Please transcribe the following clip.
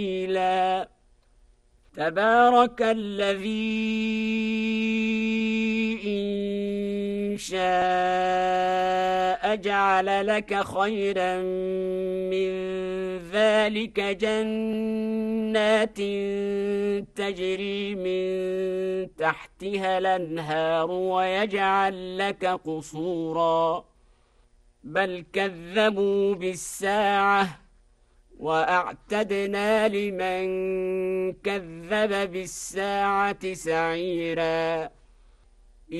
تبارك الذي إن شاء جعل لك خيرا من ذلك جنات تجري من تحتها الأنهار ويجعل لك قصورا بل كذبوا بالساعة وأعتدنا لمن كذب بالساعة سعيرا